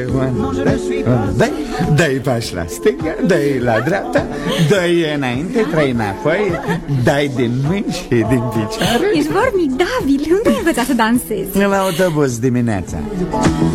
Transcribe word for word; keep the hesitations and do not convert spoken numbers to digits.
Dă-i, dă-i pași la stânga, dă-i la dreapta, dă-i înainte, trei înapoi, dai din mâini și din picioare. Ești vormic, David, unde ai învățat să dansezi? La autobuz dimineața.